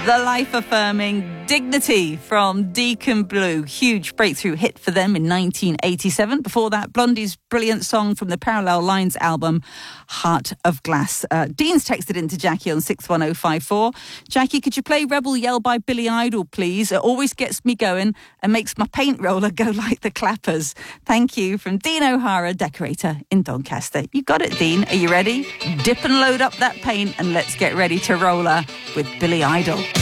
The life-affirming Dignity from Deacon Blue. Huge breakthrough hit for them in 1987. Before that, Blondie's brilliant song from the Parallel Lines album, Heart of Glass. Dean's texted in to Jackie on 61054. Jackie, could you play Rebel Yell by Billy Idol, please? It always gets me going and makes my paint roller go like the clappers. Thank you, from Dean O'Hara, decorator in Doncaster. You got it, Dean. Are you ready? Dip and load up that paint and let's get ready to roller with Billy Idol.